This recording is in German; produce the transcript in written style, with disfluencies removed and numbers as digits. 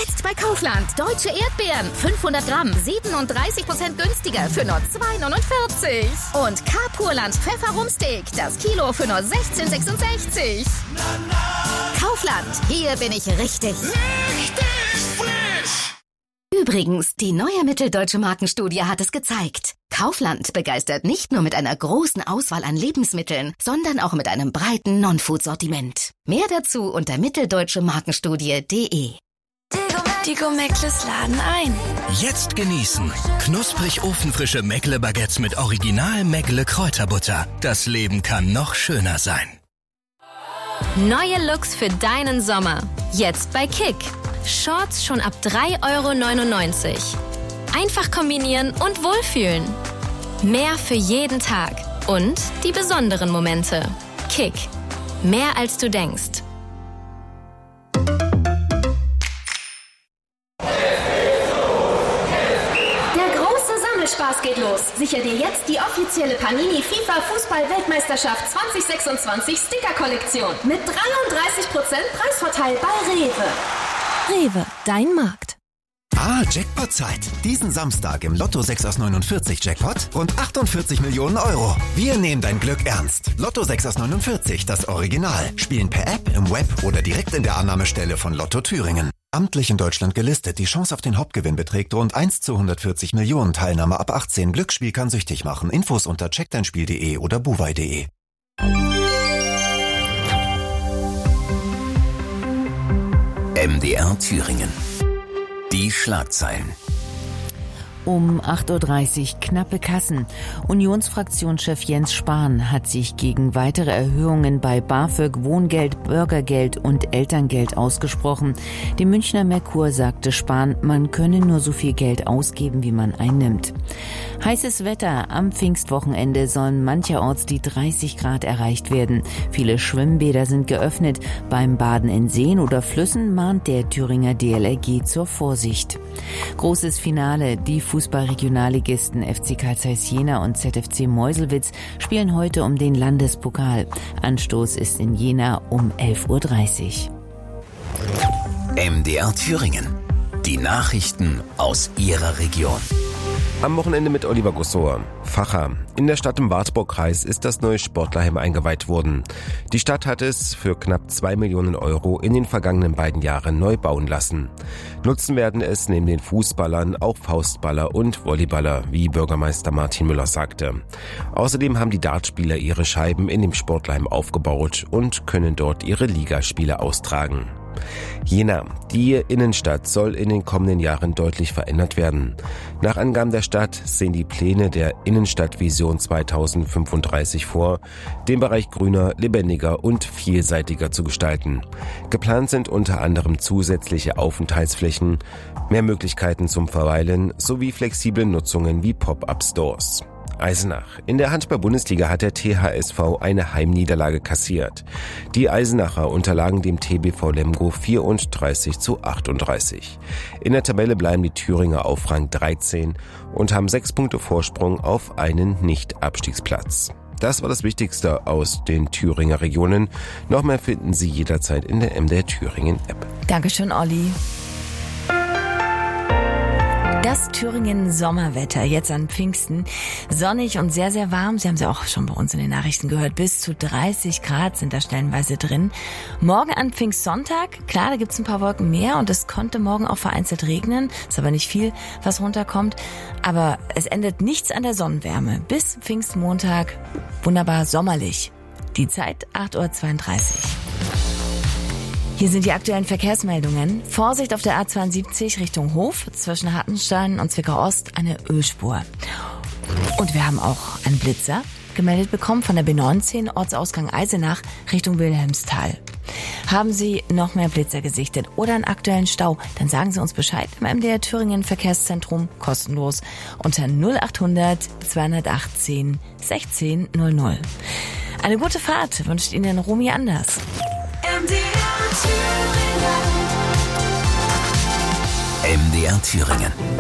Jetzt bei Kaufland. Deutsche Erdbeeren. 500 Gramm. 37% günstiger für nur 2,49. Und K-Purland Pfefferrumsteak. Das Kilo für nur 16,66. Kaufland. Hier bin ich richtig. Übrigens, die neue mitteldeutsche Markenstudie hat es gezeigt. Kaufland begeistert nicht nur mit einer großen Auswahl an Lebensmitteln, sondern auch mit einem breiten Non-Food-Sortiment. Mehr dazu unter mitteldeutschemarkenstudie.de. Die Gomeckles laden ein. Jetzt genießen. Knusprig ofenfrische Meckle-Baguettes mit Original Meckle-Kräuterbutter. Das Leben kann noch schöner sein. Neue Looks für deinen Sommer. Jetzt bei Kick. Shorts schon ab 3,99 €. Einfach kombinieren und wohlfühlen. Mehr für jeden Tag. Und die besonderen Momente. Kick. Mehr als du denkst. Spaß geht los. Sicher dir jetzt die offizielle Panini FIFA Fußball-Weltmeisterschaft 2026 Sticker-Kollektion mit 33% Preisvorteil bei Rewe. Rewe, dein Markt. Jackpot-Zeit. Diesen Samstag im Lotto 6 aus 49 Jackpot und 48 Millionen Euro. Wir nehmen dein Glück ernst. Lotto 6 aus 49, das Original. Spielen per App, im Web oder direkt in der Annahmestelle von Lotto Thüringen. Amtlich in Deutschland gelistet. Die Chance auf den Hauptgewinn beträgt rund 1 zu 140 Millionen. Teilnahme ab 18. Glücksspiel kann süchtig machen. Infos unter checkdeinspiel.de oder buwei.de. MDR Thüringen. Die Schlagzeilen. Um 8:30 Uhr knappe Kassen. Unionsfraktionschef Jens Spahn hat sich gegen weitere Erhöhungen bei BAföG, Wohngeld, Bürgergeld und Elterngeld ausgesprochen. Dem Münchner Merkur sagte Spahn, man könne nur so viel Geld ausgeben, wie man einnimmt. Heißes Wetter. Am Pfingstwochenende sollen mancherorts die 30 Grad erreicht werden. Viele Schwimmbäder sind geöffnet. Beim Baden in Seen oder Flüssen mahnt der Thüringer DLRG zur Vorsicht. Großes Finale. Die Fußball-Regionalligisten FC Carl Zeiss Jena und ZFC Meuselwitz spielen heute um den Landespokal. Anstoß ist in Jena um 11:30 Uhr. MDR Thüringen. Die Nachrichten aus Ihrer Region. Am Wochenende mit Oliver Gussower. Facha. In der Stadt im Wartburgkreis ist das neue Sportlerheim eingeweiht worden. Die Stadt hat es für knapp 2 Millionen Euro in den vergangenen beiden Jahren neu bauen lassen. Nutzen werden es neben den Fußballern auch Faustballer und Volleyballer, wie Bürgermeister Martin Müller sagte. Außerdem haben die Dartspieler ihre Scheiben in dem Sportlerheim aufgebaut und können dort ihre Ligaspiele austragen. Jena. Die Innenstadt soll in den kommenden Jahren deutlich verändert werden. Nach Angaben der Stadt sehen die Pläne der Innenstadtvision 2035 vor, den Bereich grüner, lebendiger und vielseitiger zu gestalten. Geplant sind unter anderem zusätzliche Aufenthaltsflächen, mehr Möglichkeiten zum Verweilen sowie flexible Nutzungen wie Pop-up-Stores. Eisenach. In der Handball-Bundesliga hat der THSV eine Heimniederlage kassiert. Die Eisenacher unterlagen dem TBV Lemgo 34:38. In der Tabelle bleiben die Thüringer auf Rang 13 und haben 6 Punkte Vorsprung auf einen Nicht-Abstiegsplatz. Das war das Wichtigste aus den Thüringer Regionen. Noch mehr finden Sie jederzeit in der MDR Thüringen App. Dankeschön, Olli. Das Thüringen-Sommerwetter jetzt an Pfingsten. Sonnig und sehr, sehr warm. Sie haben sie auch schon bei uns in den Nachrichten gehört. Bis zu 30 Grad sind da stellenweise drin. Morgen an Pfingstsonntag. Klar, da gibt's ein paar Wolken mehr und es konnte morgen auch vereinzelt regnen. Ist aber nicht viel, was runterkommt. Aber es ändert nichts an der Sonnenwärme. Bis Pfingstmontag wunderbar sommerlich. Die Zeit 8:32 Uhr. Hier sind die aktuellen Verkehrsmeldungen. Vorsicht auf der A72 Richtung Hof, zwischen Hartenstein und Zwickau Ost eine Ölspur. Und wir haben auch einen Blitzer gemeldet bekommen von der B19 Ortsausgang Eisenach Richtung Wilhelmsthal. Haben Sie noch mehr Blitzer gesichtet oder einen aktuellen Stau, dann sagen Sie uns Bescheid im MDR Thüringen Verkehrszentrum kostenlos unter 0800 218 1600. Eine gute Fahrt wünscht Ihnen Romy Anders. MDR Thüringen.